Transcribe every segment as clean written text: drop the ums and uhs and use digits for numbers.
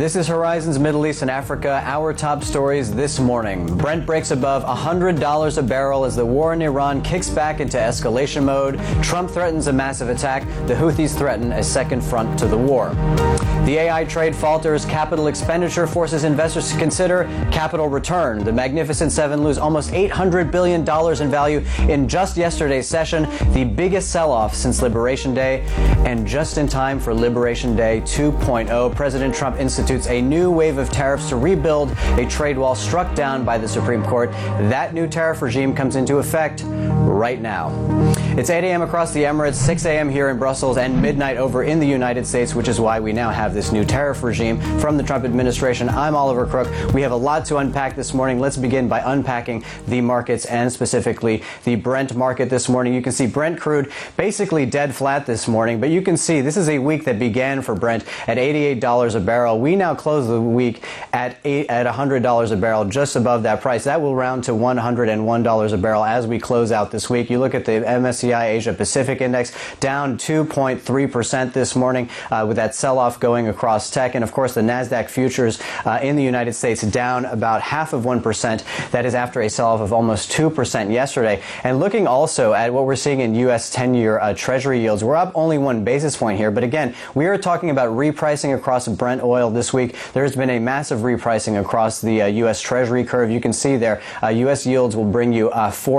This is Horizons Middle East and Africa. Our top stories this morning. Brent breaks above $100 a barrel as the war in Iran kicks back into escalation mode. Trump threatens a massive attack. The Houthis threaten a second front to the war. The AI trade falters. Capital expenditure forces investors to consider capital return. The Magnificent Seven lose almost $800 billion in value in just yesterday's session, the biggest sell-off since Liberation Day. And just in time for Liberation Day 2.0, President Trump institutes a new wave of tariffs to rebuild a trade wall struck down by the Supreme Court. That new tariff regime comes into effect right now. It's 8 a.m. across the Emirates, 6 a.m. here in Brussels, and midnight over in the United States, which is why we now have this new tariff regime from the Trump administration. I'm Oliver Crook. We have a lot to unpack this morning. Let's begin by unpacking the markets and specifically the Brent market this morning. You can see Brent crude basically dead flat this morning, but you can see this is a week that began for Brent at $88 a barrel. We now close the week at $100 a barrel, just above that price. That will round to $101 a barrel as we close out this week. You look at the MSCI Asia Pacific Index down 2.3% this morning with that sell-off going across tech. And of course, the NASDAQ futures in the United States down about 0.5%. That is after a sell-off of almost 2% yesterday. And looking also at what we're seeing in U.S. 10-year Treasury yields, we're up only 1 basis point here. But again, we are talking about repricing across Brent oil this week. There's been a massive repricing across the U.S. Treasury curve. You can see there, U.S. yields will bring you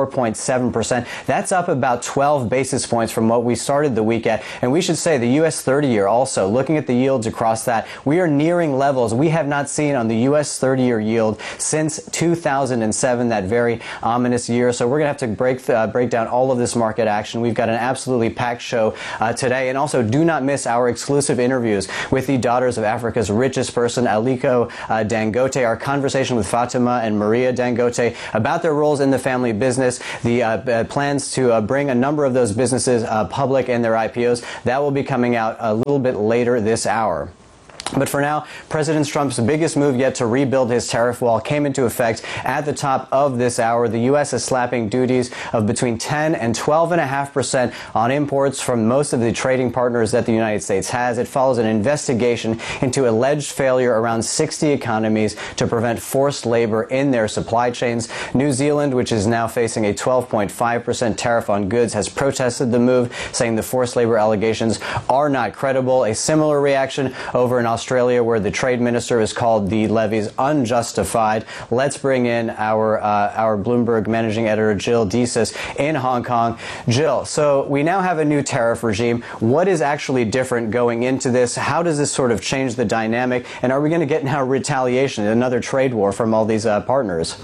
4.7%. That's up about 12 basis points from what we started the week at. And we should say the U.S. 30-year also, looking at the yields across that, we are nearing levels we have not seen on the U.S. 30-year yield since 2007, that very ominous year. So we're going to have to break down all of this market action. We've got an absolutely packed show today. And also, do not miss our exclusive interviews with the daughters of Africa's richest person, Aliko Dangote, our conversation with Fatima and Maria Dangote about their roles in the family business, the plans to bring a number of those businesses public and their IPOs. That will be coming out a little bit later this hour. But for now, President Trump's biggest move yet to rebuild his tariff wall came into effect at the top of this hour. The U.S. is slapping duties of between 10 and 12.5% on imports from most of the trading partners that the United States has. It follows an investigation into alleged failure around 60 economies to prevent forced labor in their supply chains. New Zealand, which is now facing a 12.5% tariff on goods, has protested the move, saying the forced labor allegations are not credible. A similar reaction over in Australia, where the trade minister has called the levies unjustified. Let's bring in our Bloomberg managing editor, Jill Deesis, in Hong Kong. Jill, so we now have a new tariff regime. What is actually different going into this? How does this sort of change the dynamic? And are we going to get now retaliation, another trade war from all these partners?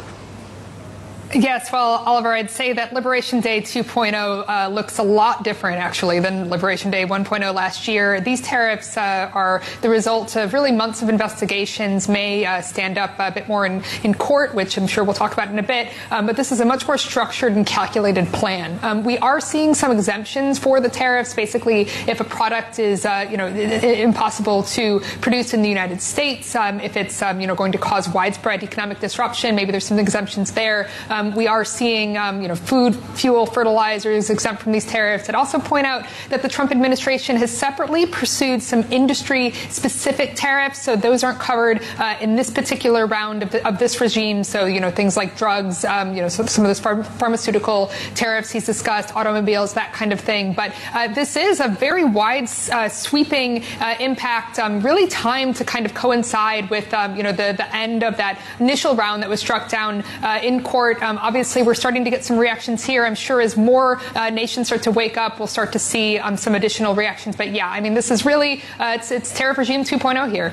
Yes, well, Oliver, I'd say that Liberation Day 2.0 looks a lot different, actually, than Liberation Day 1.0 last year. These tariffs are the result of really months of investigations, may stand up a bit more in court, which I'm sure we'll talk about in a bit. But this is a much more structured and calculated plan. We are seeing some exemptions for the tariffs. Basically, if a product is, impossible to produce in the United States, if it's, going to cause widespread economic disruption, maybe there's some exemptions there. We are seeing, food, fuel, fertilizers exempt from these tariffs. I'd also point out that the Trump administration has separately pursued some industry-specific tariffs, so those aren't covered in this particular round of this regime. So, things like drugs, some of those pharmaceutical tariffs he's discussed, automobiles, that kind of thing. But this is a very wide, sweeping impact, really timed to kind of coincide with, the end of that initial round that was struck down in court. Obviously, we're starting to get some reactions here. I'm sure as more nations start to wake up, we'll start to see some additional reactions. But yeah, I mean, this is really, it's tariff regime 2.0 here.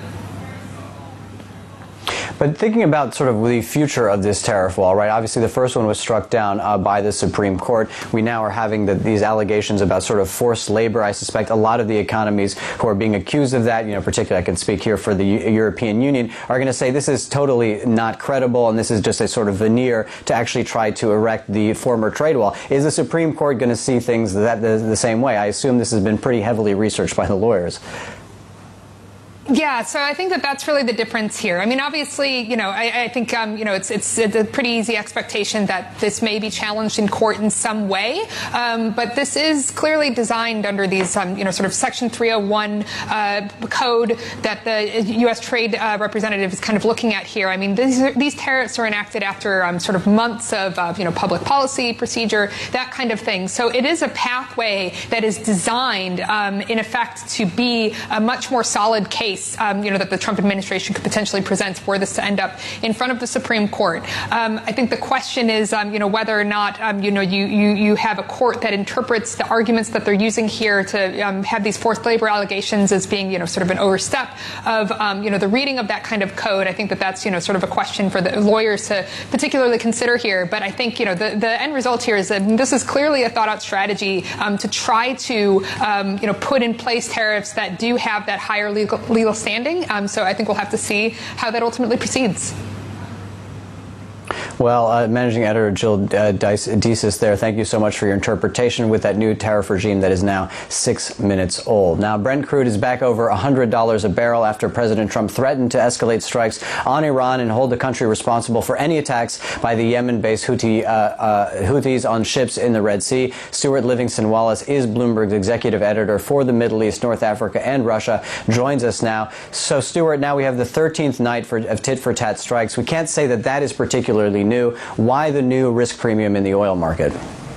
But thinking about sort of the future of this tariff wall, right? Obviously, the first one was struck down by the Supreme Court. We now are having these allegations about sort of forced labor. I suspect a lot of the economies who are being accused of that, particularly I can speak here for the European Union, are going to say this is totally not credible and this is just a sort of veneer to actually try to erect the former trade wall. Is the Supreme Court going to see things the same way? I assume this has been pretty heavily researched by the lawyers. Yeah, so I think that that's really the difference here. I mean, obviously, I think, it's a pretty easy expectation that this may be challenged in court in some way. But this is clearly designed under these, sort of Section 301 code that the U.S. Trade Representative is kind of looking at here. I mean, these tariffs are enacted after sort of months of, public policy procedure, that kind of thing. So it is a pathway that is designed, in effect, to be a much more solid case that the Trump administration could potentially present for this to end up in front of the Supreme Court. I think the question is, whether or not, you have a court that interprets the arguments that they're using here to have these forced labor allegations as being, sort of an overstep of, the reading of that kind of code. I think that that's, sort of a question for the lawyers to particularly consider here. But I think, the end result here is that this is clearly a thought-out strategy to try to, put in place tariffs that do have that higher legal standing. So I think we'll have to see how that ultimately proceeds. Well, Managing Editor Jill Desis there, thank you so much for your interpretation with that new tariff regime that is now 6 minutes old. Now, Brent crude is back over $100 a barrel after President Trump threatened to escalate strikes on Iran and hold the country responsible for any attacks by the Yemen-based Houthis on ships in the Red Sea. Stuart Livingston Wallace is Bloomberg's executive editor for the Middle East, North Africa, and Russia, joins us now. So, Stuart, now we have the 13th night of tit-for-tat strikes. We can't say that that is particularly new. Why the new risk premium in the oil market?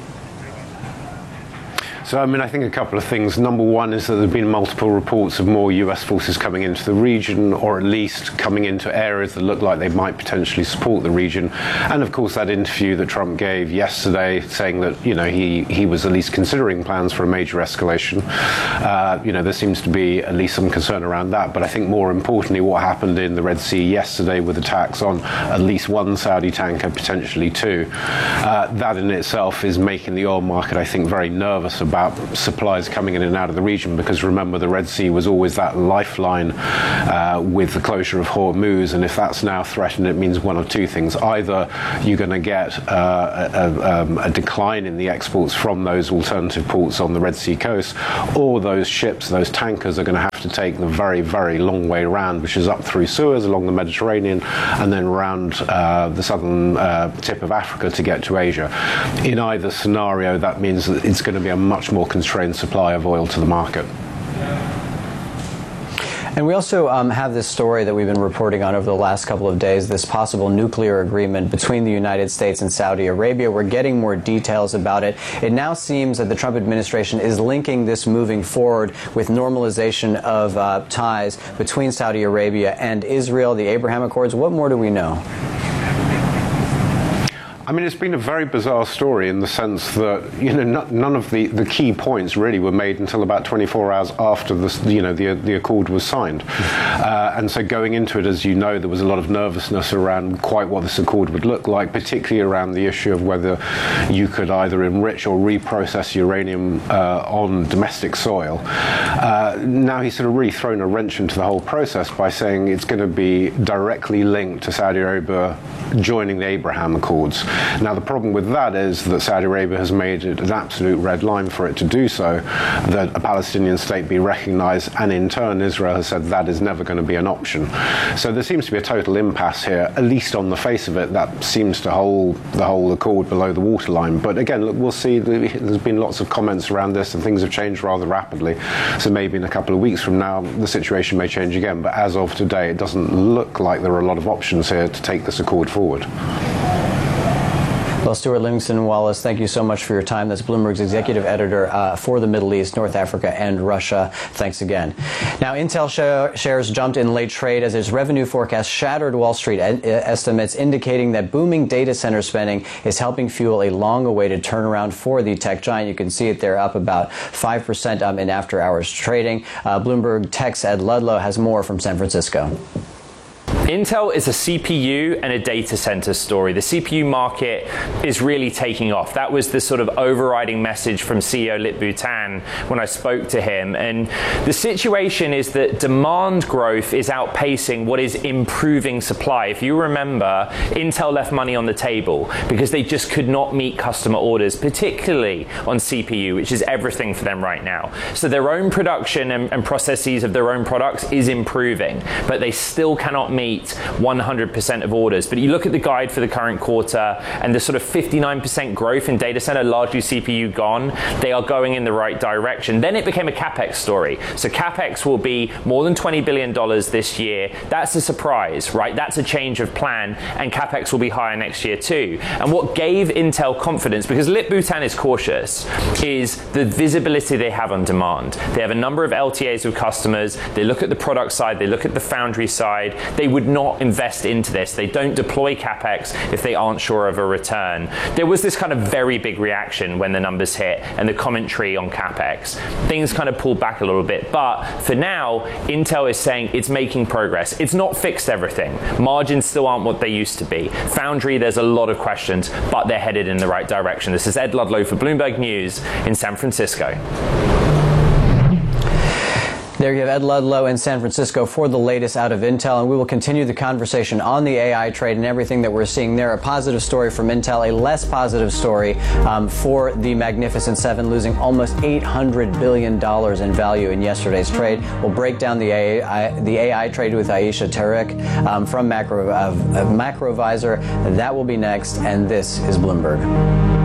So, I think a couple of things. Number one is that there have been multiple reports of more US forces coming into the region, or at least coming into areas that look like they might potentially support the region. And of course, that interview that Trump gave yesterday saying that, he was at least considering plans for a major escalation. There seems to be at least some concern around that. But I think more importantly, what happened in the Red Sea yesterday with attacks on at least one Saudi tanker, potentially two, that in itself is making the oil market, I think, very nervous about supplies coming in and out of the region, because remember, the Red Sea was always that lifeline with the closure of Hormuz, and if that's now threatened, it means one of two things. Either you're going to get a decline in the exports from those alternative ports on the Red Sea coast, or those ships, those tankers, are going to have to take the very, very long way around, which is up through Suez, along the Mediterranean, and then around the southern tip of Africa to get to Asia. In either scenario, that means that it's going to be a much more constrained supply of oil to the market. And we also have this story that we've been reporting on over the last couple of days, this possible nuclear agreement between the United States and Saudi Arabia. We're getting more details about it. It now seems that the Trump administration is linking this moving forward with normalization of ties between Saudi Arabia and Israel, the Abraham Accords. What more do we know? It's been a very bizarre story in the sense that, none of the key points really were made until about 24 hours after the accord was signed. And so going into it, as you know, there was a lot of nervousness around quite what this accord would look like, particularly around the issue of whether you could either enrich or reprocess uranium on domestic soil. Now he's sort of really thrown a wrench into the whole process by saying it's going to be directly linked to Saudi Arabia joining the Abraham Accords. Now, the problem with that is that Saudi Arabia has made it an absolute red line for it to do so, that a Palestinian state be recognized, and in turn, Israel has said that is never going to be an option. So there seems to be a total impasse here, at least on the face of it. That seems to hold the whole accord below the waterline. But again, look, we'll see. There's been lots of comments around this, and things have changed rather rapidly. So maybe in a couple of weeks from now, the situation may change again. But as of today, it doesn't look like there are a lot of options here to take this accord forward. Well, Stuart Livingston Wallace, thank you so much for your time. That's Bloomberg's executive editor for the Middle East, North Africa, and Russia. Thanks again. Now, Intel shares jumped in late trade as its revenue forecast shattered Wall Street estimates, indicating that booming data center spending is helping fuel a long-awaited turnaround for the tech giant. You can see it there, up about 5% in after-hours trading. Bloomberg Tech's Ed Ludlow has more from San Francisco. Intel is a CPU and a data center story. The CPU market is really taking off. That was the sort of overriding message from CEO Lip-Bu Tan when I spoke to him. And the situation is that demand growth is outpacing what is improving supply. If you remember, Intel left money on the table because they just could not meet customer orders, particularly on CPU, which is everything for them right now. So their own production and processes of their own products is improving, but they still cannot meet 100% of orders. But you look at the guide for the current quarter and the sort of 59% growth in data center, largely CPU gone, they are going in the right direction. Then it became a CapEx story. So CapEx will be more than $20 billion this year. That's a surprise, right? That's a change of plan, and CapEx will be higher next year too. And what gave Intel confidence, because Lip-Bu Tan is cautious, is the visibility they have on demand. They have a number of LTAs with customers. They look at the product side, they look at the foundry side. They would not invest into this. They don't deploy CapEx if they aren't sure of a return. There was this kind of very big reaction when the numbers hit and the commentary on CapEx. Things kind of pulled back a little bit, but for now, Intel is saying it's making progress. It's not fixed everything. Margins still aren't what they used to be. Foundry, there's a lot of questions, but they're headed in the right direction. This is Ed Ludlow for Bloomberg News in San Francisco. There you have Ed Ludlow in San Francisco for the latest out of Intel, and we will continue the conversation on the AI trade and everything that we're seeing there. A positive story from Intel, a less positive story for the Magnificent Seven, losing almost $800 billion in value in yesterday's trade. We'll break down the AI trade with Aisha Tariq from Macrovisor. That will be next, and this is Bloomberg.